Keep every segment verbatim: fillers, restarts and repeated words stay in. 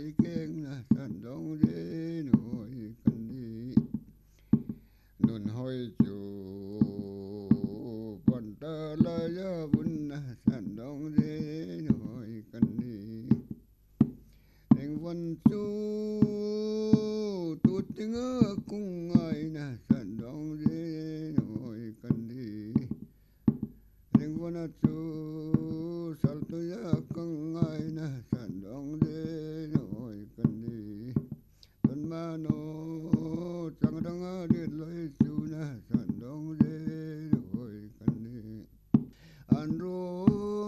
ai keng na san dong de noi kan đi nun hoi chu bon ta la ya bun na san dong de noi kan đi anh văn chu tu tiếng cung ai na san dong de noi kan đi anh văn chu sal tu ya kang ai na san dong de noi kan đi tuần ma no chẳng đang đi lối chu na san dong de noi kan đi an ro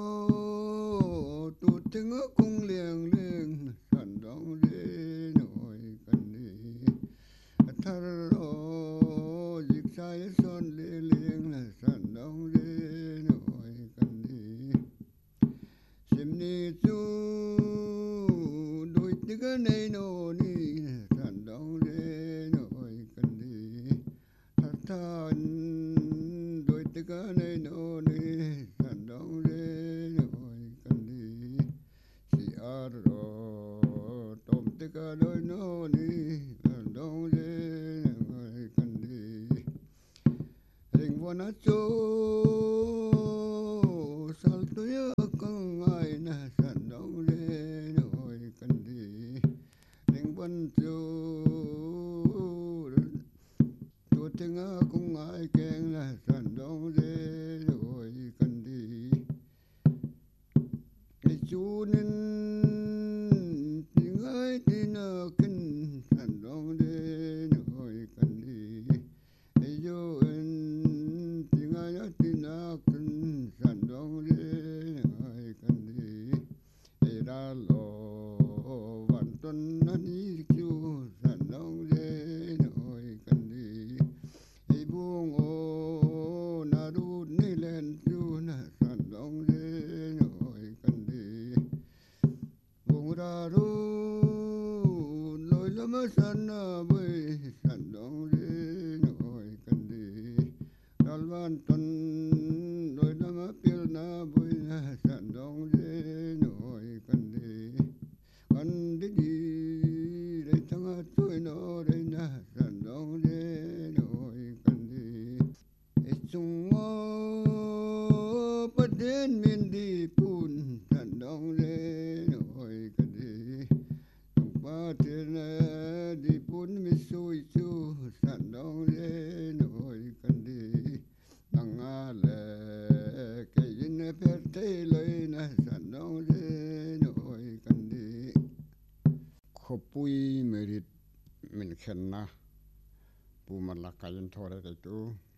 tu tiếng cung lieng lieng san dong de noi kan đi thar ro dịch sai son le lieng na san dong de noi kan đi sim ni chu đôi tiếng này no ni san dong de noi kan đi thar than đôi tiếng này no ni san dong de noi kan đi si ar ro tom tiếng đôi no ni san dong de noi kan đi ring vona chu sal tu ya kang ai na san dong de noi kan đi ring von chu tu tiếng cung ai keng na san dong de noi kan đi cái chú nên tiếng ai tin kinh san dong de noi kan đi ai yo en tiếng ai tin kinh san dong de noi kan đi ai ra lo van tuần ni chú san dong de noi kan đi ai buông ô na du ni len chú na san dong de noi kan đi buông ra du lối lắm san na bơi san dong de noi kan đi dal van tuần lối lắm pil na bơi na san dong de noi kan đi kan đi đi để thằng tôi nó đây na san dong de noi kan đi chung ngô bất đến miền đi pun san dong de noi kan đi chung ba thiên đi pun mi sui chu san dong de noi kan đi tăng a lệ cái in per te lời na san dong de noi kan đi khopui merit min khenna pu man la kayin thore cái tu